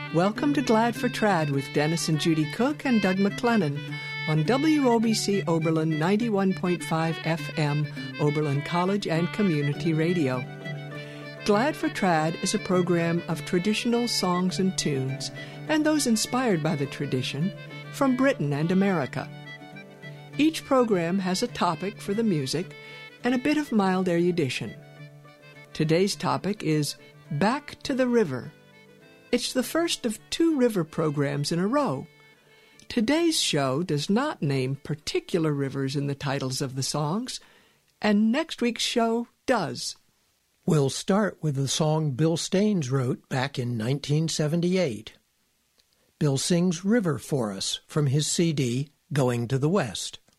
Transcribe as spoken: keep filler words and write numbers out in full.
Welcome to Glad for Trad with Dennis and Judy Cook and Doug McLennan on W O B C Oberlin ninety-one point five F M, Oberlin College and Community Radio. Glad for Trad is a program of traditional songs and tunes, and those inspired by the tradition, from Britain and America. Each program has a topic for the music and a bit of mild erudition. Today's topic is Back to the River. It's the first of two river programs in a row. Today's show does not name particular rivers in the titles of the songs, and next week's show does. We'll start with the song Bill Staines wrote back in nineteen seventy-eight. Bill sings River for us from his C D, Going to the West.